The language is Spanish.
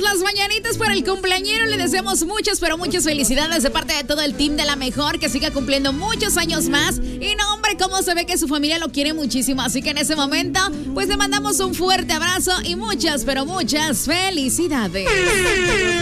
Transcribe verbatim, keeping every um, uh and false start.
las mañanitas para el cumpleañero. Le deseamos muchas, pero muchas felicidades de parte de todo el team de La Mejor, que siga cumpliendo muchos años más. Y no, hombre, cómo se ve que su familia lo quiere muchísimo. Así que en ese momento, pues le mandamos un fuerte abrazo y muchas, pero muchas felicidades.